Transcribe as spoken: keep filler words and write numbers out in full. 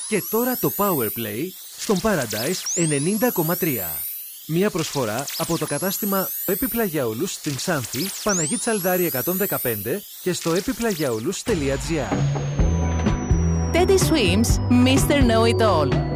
Και τώρα το Powerplay στον Paradise ενενήντα κόμμα τρία. Μια προσφορά από το κατάστημα Επιπλαγιαούλους στην Ξάνθη, Παναγή Τσαλδάρη εκατόν δεκαπέντε και στο επιπλαγιαούλους τελεία τζι άρ. Teddy Swims, μίστερ Know It All.